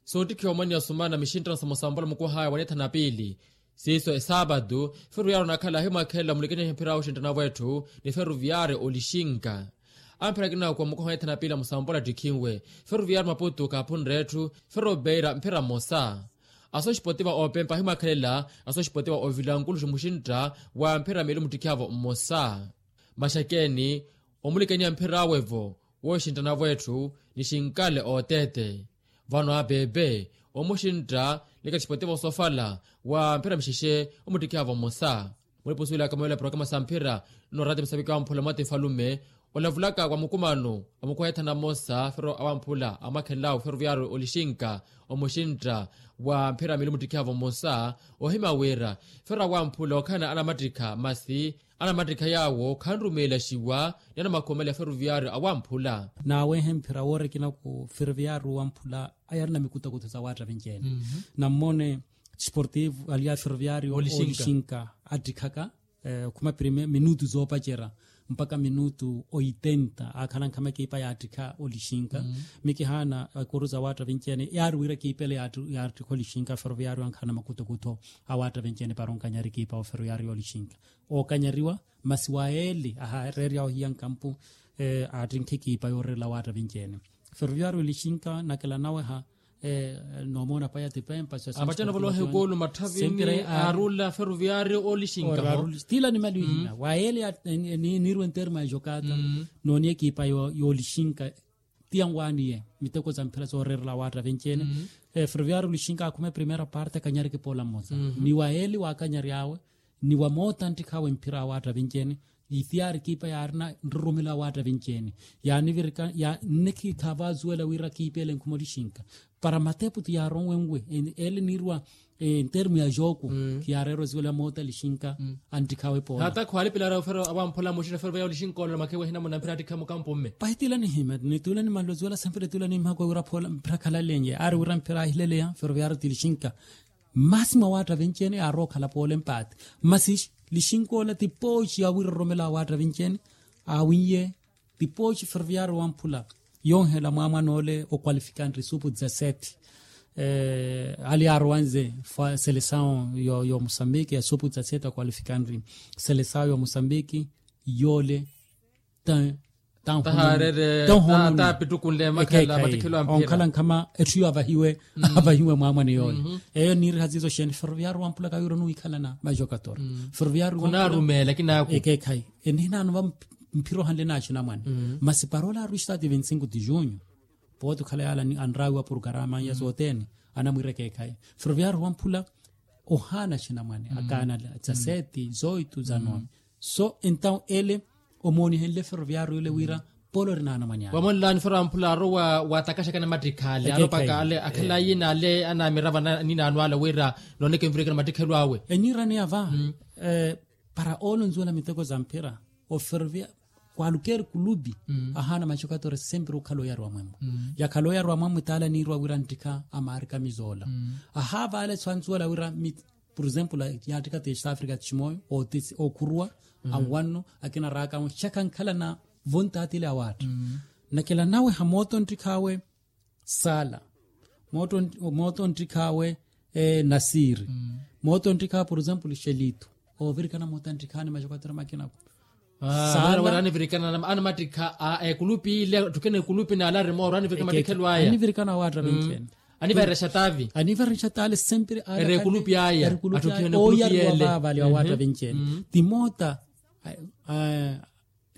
soti kiomani ya sumana mishintra sa Mosambolo mkuu haya waneta na pili siso sabado Ferroviario nakhala hima khela mulikene mpira ushindana wetu ni Ferroviario olishinga ampira kina kwa mkuu waneta na pili Mosambolo dikinwe Ferroviario Maputo kapunretu Ferrobeira mpira Mosa Asoshpotiva opempa hima khela asoshpotiva ovilangulu mushintra wa mpira melu mutikyavo Mosa mashakeni omulikenya mpira wevo woshindana wetu ni shinkale otete vano abebe omushintra likachipotevo sofala wa mpira mshishe omutikyavo Mosa muliposwila kamawela programa sampira no radio msabika wa mpula mate falume olavulaka kwa mukumano omukwaheta na Mosa fero awampula amakhelao Ferroviario olishinka omushintra wa mpira melu mutikyavo Mosa ohima wera fero awampula okana anamatrika masi anamatrika yawo khandrumela shiwa yana makomela Ferroviario awampula nawe hempira wore kina ku Ferroviario wampula ayarna mikuta kutsa wata vinjene namone sportivo alia Ferroviario olishinka atikaka kuma prime minutu zopachera mpaka minutu 80 akhalan kama kipa ya atika olishinka miki hana kuruza wata vinjene yarwira kipele ya olishinka Ferroviario ankhana makuto kuto awata vinjene paronkanyari kipa o Ferroviario olishinka o kanyariwa masiwaeli reria hiyan kampu atrinki kipa yorela wata vinjene Ferroviario olishinka nakela nawe ha nomona paya tipempa sasa abachana volo hegolo mathavini arula Ferroviario olishinka stila ni maluhina waeli ni niru interma jokata noni ekipa yo olishinka tiangwanie miteko za mpira zorela wata vinjene Ferroviario olishinka kuma primera parte kanyari kipola moza ni waeli wakanyari yawe ni wa mota ntikawe mpira wata vinjene ithiari kipa yarna ndrumila wata vinjene yani virka ya neki kavazuela wira kipele nkumolishinka para matepu ti yaron wenwe ele nirwa en termo ya joku ki yarero zuela mota lishinka antikawe pola hata khwali pilara fero abamphola moshira Ferroviario lishinka na makewe hina mona mpira tikamo kampomme paitila ni himet ni tulani malozuela sempre tulani mhako wira pola mpira kala lenye ari wira mpira hilele ya Ferroviario lishinka masima wata vinjene aroka la pola empate masish lishinko la tipochi ya wira romela wata vinjene awiye tipochi Ferroviario wampula yonhela mama nole o qualificante supu 17 ali arwanze seleção yo Moçambique ya supu 17 qualificante seleção yo Moçambique yole tan ta pitukunle makela matikelo ampira onkalan kama etu avahiwe mama ne yole eyo niri hazizo shen Ferroviario wampula kayuro nu ikalana majokator Ferroviario kuna rumela kinako ekekai enina no mpiro hande national mwana masiparola rushta de 25 de junho pode khala ni anrawa programa ya zotene anamwireke kai Ferroviario wampula ohana china mwana akana tsa 7 zoitu zanon so então ele omoni hele Ferroviario ile wira polo rinana manya wamon Ferroviario rowa watakasha kana matrikale aropaka ale akhala yina le ana mirava nina anwala wira noneke mvrika matrikalo awe enira ne ava para ono nzola miteko za mpira o Ferroviario kwalukeri kulubi ahana machokatore sempre ukaloyaro amamwe ya kaloyaro amamwe tala nirwa wirantika amarika mizola ahava ale tsanzuela wira por exemplo ya atika te South Africa chimoyo o kurwa awano akina raka chakan kala na vontati le awat na kila nawe hamoto ntikawe sala moto ntikawe Nasiri moto ntika por exemplo Shelito o virkana moto ntikane machokatore makina sala warani virkana ana matrika kulupi ile tukene kulupi na ala remo warani virkana matrikelo aya ani virkana watra vinken ani varesha tale sempre are kulupi aya atukene kulupi ele vale watra vinken timota